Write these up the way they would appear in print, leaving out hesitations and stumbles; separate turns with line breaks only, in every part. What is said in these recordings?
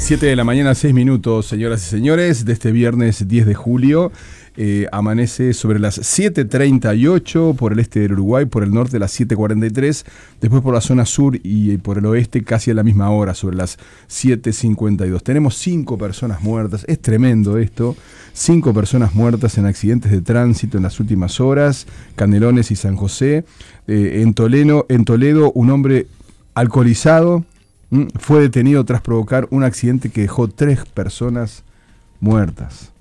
7 de la mañana, 6 minutos, señoras y señores, de este viernes 10 de julio. Amanece sobre las 7:38 por el este del Uruguay, por el norte las 7:43, después por la zona sur y por el oeste casi a la misma hora, sobre las 7:52. Tenemos 5 personas muertas, es tremendo esto, 5 personas muertas en accidentes de tránsito en las últimas horas, Canelones y San José. En Toledo, un hombre alcoholizado fue detenido tras provocar un accidente que dejó 3 personas muertas.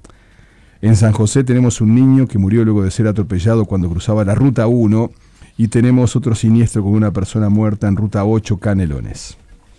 En San José tenemos un niño que murió luego de ser atropellado cuando cruzaba la Ruta 1 y tenemos otro siniestro con una persona muerta en Ruta 8, Canelones.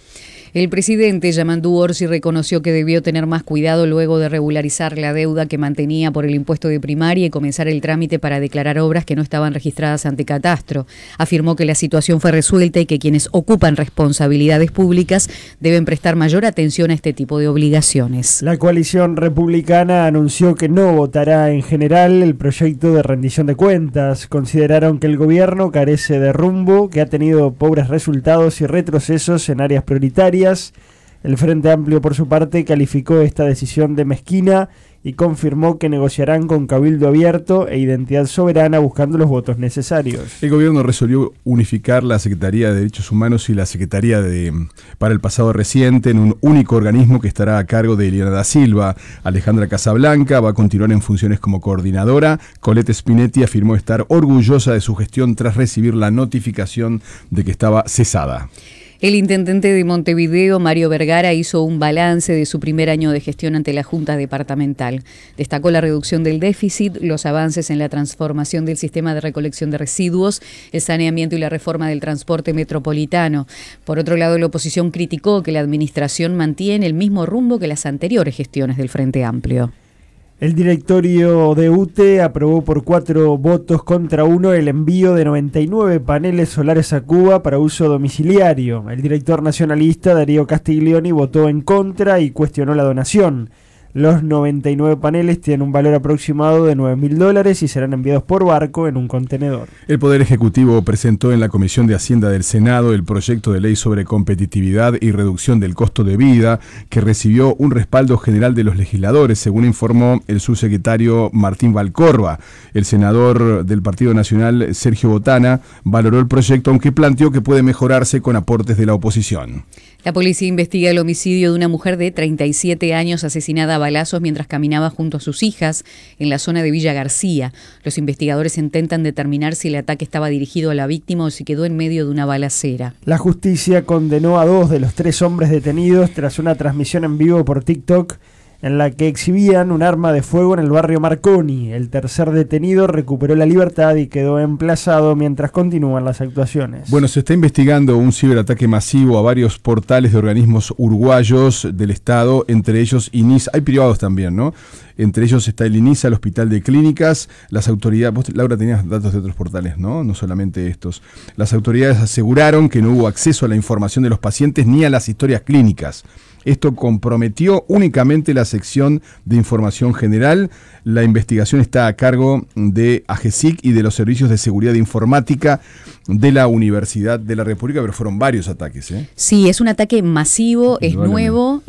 El presidente Yamandu Orsi reconoció que debió tener más cuidado luego de regularizar la deuda que mantenía por el impuesto de primaria y comenzar el trámite para declarar obras que no estaban registradas ante Catastro. Afirmó que la situación fue resuelta y que quienes ocupan responsabilidades públicas deben prestar mayor atención a este tipo de obligaciones.
La coalición republicana anunció que no votará en general el proyecto de rendición de cuentas. Consideraron que el gobierno carece de rumbo, que ha tenido pobres resultados y retrocesos en áreas prioritarias. El Frente Amplio, por su parte, calificó esta decisión de mezquina y confirmó que negociarán con Cabildo Abierto e Identidad Soberana buscando los votos necesarios.
El gobierno resolvió unificar la Secretaría de Derechos Humanos y la Secretaría para el Pasado Reciente en un único organismo que estará a cargo de Eliana da Silva. Alejandra Casablanca va a continuar en funciones como coordinadora. Colette Spinetti afirmó estar orgullosa de su gestión tras recibir la notificación de que estaba cesada.
El intendente de Montevideo, Mario Vergara, hizo un balance de su primer año de gestión ante la Junta Departamental. Destacó la reducción del déficit, los avances en la transformación del sistema de recolección de residuos, el saneamiento y la reforma del transporte metropolitano. Por otro lado, la oposición criticó que la administración mantiene el mismo rumbo que las anteriores gestiones del Frente Amplio.
El directorio de UTE aprobó por 4 votos contra 1 el envío de 99 paneles solares a Cuba para uso domiciliario. El director nacionalista Darío Castiglioni votó en contra y cuestionó la donación. Los 99 paneles tienen un valor aproximado de $9.000 y serán enviados por barco en un contenedor.
El Poder Ejecutivo presentó en la Comisión de Hacienda del Senado el proyecto de ley sobre competitividad y reducción del costo de vida, que recibió un respaldo general de los legisladores, según informó el subsecretario Martín Valcorba. El senador del Partido Nacional, Sergio Botana, valoró el proyecto, aunque planteó que puede mejorarse con aportes de la oposición.
La policía investiga el homicidio de una mujer de 37 años asesinada a balazos mientras caminaba junto a sus hijas en la zona de Villa García. Los investigadores intentan determinar si el ataque estaba dirigido a la víctima o si quedó en medio de una balacera.
La justicia condenó a 2 de los 3 hombres detenidos tras una transmisión en vivo por TikTok en la que exhibían un arma de fuego en el barrio Marconi. El tercer detenido recuperó la libertad y quedó emplazado mientras continúan las actuaciones.
Bueno, se está investigando un ciberataque masivo a varios portales de organismos uruguayos del Estado, entre ellos INISA, hay privados también, ¿no? Entre ellos está el INISA, el Hospital de Clínicas, las autoridades, vos, Laura, tenías datos de otros portales, ¿no? No solamente estos. Las autoridades aseguraron que no hubo acceso a la información de los pacientes ni a las historias clínicas. Esto comprometió únicamente la sección de información general. La investigación está a cargo de AGESIC y de los servicios de seguridad informática de la Universidad de la República, pero fueron varios ataques, ¿eh?
Sí, es un ataque masivo, es nuevo,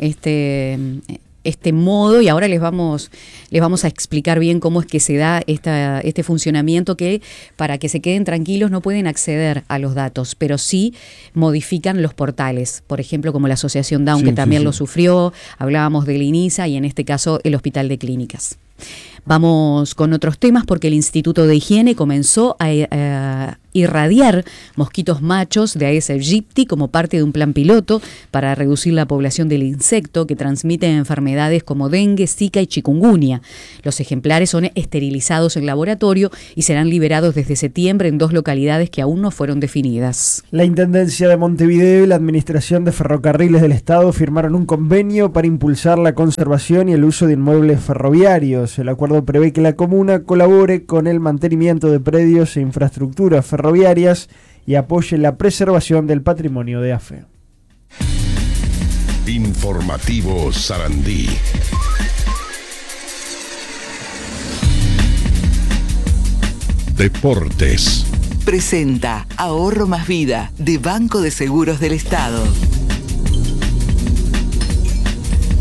este modo, y ahora les vamos a explicar bien cómo es que se da este funcionamiento, que para que se queden tranquilos no pueden acceder a los datos, pero sí modifican los portales, por ejemplo como la Asociación Down, que también lo sufrió, hablábamos del INISA y en este caso el Hospital de Clínicas. Vamos con otros temas porque el Instituto de Higiene comenzó a irradiar mosquitos machos de Aedes aegypti como parte de un plan piloto para reducir la población del insecto que transmite enfermedades como dengue, zika y chikungunya. Los ejemplares son esterilizados en laboratorio y serán liberados desde septiembre en 2 localidades que aún no fueron definidas.
La Intendencia de Montevideo y la Administración de Ferrocarriles del Estado firmaron un convenio para impulsar la conservación y el uso de inmuebles ferroviarios. El acuerdo prevé que la comuna colabore con el mantenimiento de predios e infraestructuras ferroviarias y apoye la preservación del patrimonio de AFE.
Informativo Sarandí. Deportes.
Presenta Ahorro Más Vida de Banco de Seguros del Estado.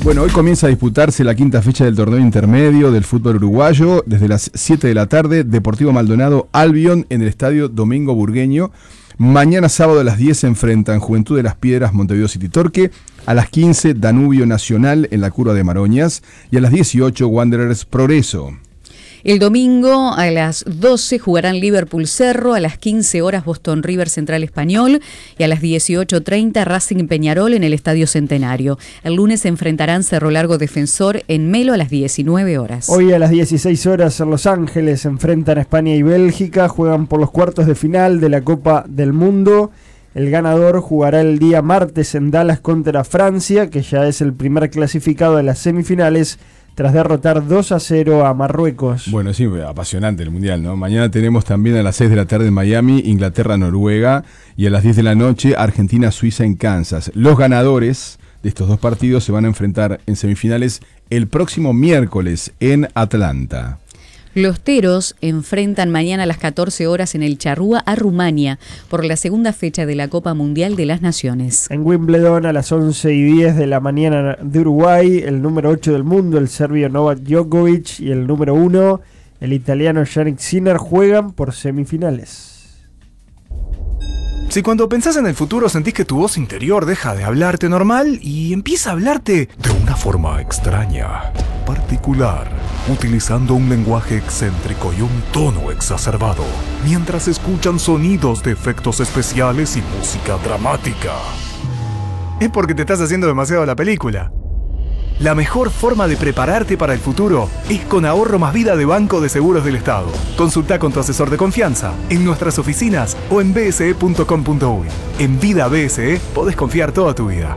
Bueno, hoy comienza a disputarse la quinta fecha del torneo intermedio del fútbol uruguayo. Desde las 7 de la tarde, Deportivo Maldonado Albion en el estadio Domingo Burgueño. Mañana sábado a las 10 se enfrentan Juventud de las Piedras, Montevideo City Torque. A las 15, Danubio Nacional en la Curva de Maroñas. Y a las 18, Wanderers Progreso.
El domingo a las 12 jugarán Liverpool Cerro, a las 15 horas Boston River Central Español y a las 18:30 Racing Peñarol en el Estadio Centenario. El lunes se enfrentarán Cerro Largo Defensor en Melo a las 19 horas.
Hoy a las 16 horas en Los Ángeles se enfrentan España y Bélgica, juegan por los cuartos de final de la Copa del Mundo. El ganador jugará el día martes en Dallas contra Francia, que ya es el primer clasificado de las semifinales, tras derrotar 2-0 a Marruecos.
Bueno, sí, apasionante el Mundial, ¿no? Mañana tenemos también a las 6 de la tarde en Miami, Inglaterra-Noruega, y a las 10 de la noche, Argentina-Suiza en Kansas. Los ganadores de estos dos partidos se van a enfrentar en semifinales el próximo miércoles en Atlanta.
Los Teros enfrentan mañana a las 14 horas en el Charrúa a Rumania por la segunda fecha de la Copa Mundial de las Naciones.
En Wimbledon a las 11:10 de la mañana de Uruguay, el número 8 del mundo, el serbio Novak Djokovic, y el número 1, el italiano Jannik Sinner, juegan por semifinales.
Si cuando pensás en el futuro sentís que tu voz interior deja de hablarte normal y empieza a hablarte de una forma extraña, particular, utilizando un lenguaje excéntrico y un tono exacerbado, mientras escuchan sonidos de efectos especiales y música dramática, es porque te estás haciendo demasiado la película. La mejor forma de prepararte para el futuro es con Ahorro Más Vida de Banco de Seguros del Estado. Consulta con tu asesor de confianza en nuestras oficinas o en bse.com.uy. En Vida BSE podés confiar toda tu vida.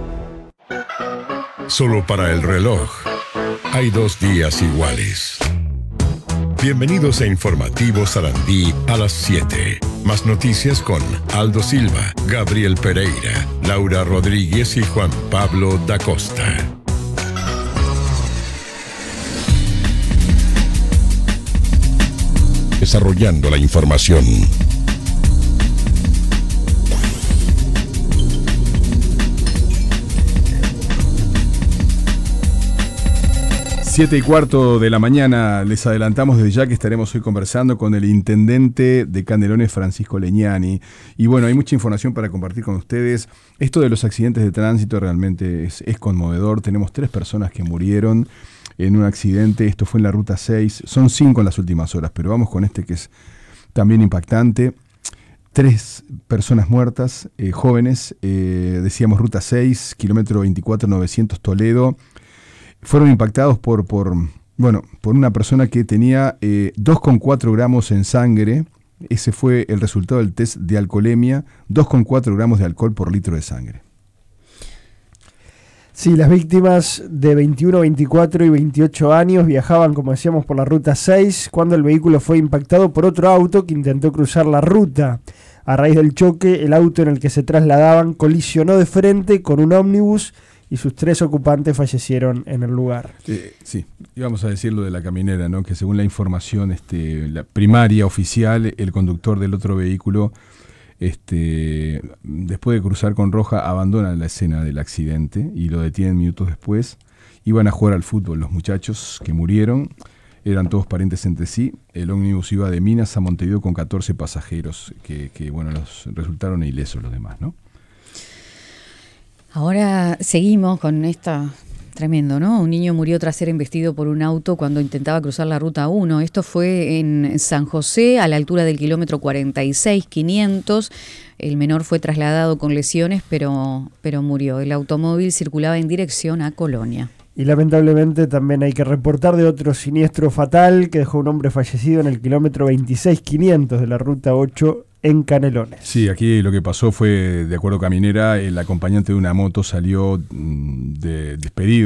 Solo para el reloj hay 2 días iguales. Bienvenidos a Informativo Sarandí a las 7. Más noticias con Aldo Silva, Gabriel Pereira, Laura Rodríguez y Juan Pablo da Costa. Desarrollando la información.
Siete y cuarto de la mañana, les adelantamos desde ya que estaremos hoy conversando con el intendente de Canelones, Francisco Leñani. Y bueno, hay mucha información para compartir con ustedes. Esto de los accidentes de tránsito realmente es conmovedor. Tenemos 3 personas que murieron en un accidente. Esto fue en la Ruta 6. Son 5 en las últimas horas, pero vamos con este que es también impactante. 3 personas muertas, jóvenes. Decíamos Ruta 6, kilómetro 24,900 Toledo. Fueron impactados por una persona que tenía 2,4 gramos en sangre. Ese fue el resultado del test de alcoholemia, 2,4 gramos de alcohol por litro de sangre.
Sí, las víctimas de 21, 24 y 28 años viajaban, como decíamos, por la Ruta 6 cuando el vehículo fue impactado por otro auto que intentó cruzar la ruta. A raíz del choque, el auto en el que se trasladaban colisionó de frente con un ómnibus y sus 3 ocupantes fallecieron en el lugar.
Sí, íbamos a decir lo de la caminera, ¿no? Que según la información la primaria oficial, el conductor del otro vehículo, después de cruzar con roja, abandona la escena del accidente y lo detienen minutos después. Iban a jugar al fútbol los muchachos que murieron, eran todos parientes entre sí. El ómnibus iba de Minas a Montevideo con 14 pasajeros que los resultaron ilesos los demás, ¿no?
Ahora seguimos con esta tremendo, ¿no? Un niño murió tras ser embestido por un auto cuando intentaba cruzar la Ruta 1. Esto fue en San José, a la altura del kilómetro 46,500. El menor fue trasladado con lesiones, pero murió. El automóvil circulaba en dirección a Colonia.
Y lamentablemente también hay que reportar de otro siniestro fatal que dejó un hombre fallecido en el kilómetro 26,500 de la Ruta 8 en Canelones.
Sí, aquí lo que pasó fue, de acuerdo a Caminera, el acompañante de una moto salió despedido